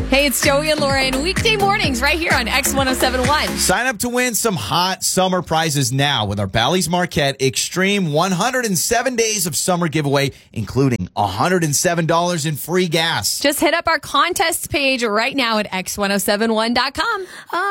Hey, it's Joey and Lauren. Weekday mornings right here on X1071. Sign up to win some hot summer prizes now with our Bally's Marquette Extreme 107 Days of Summer giveaway, including $107 in free gas. Just hit up our contest page right now at X1071.com.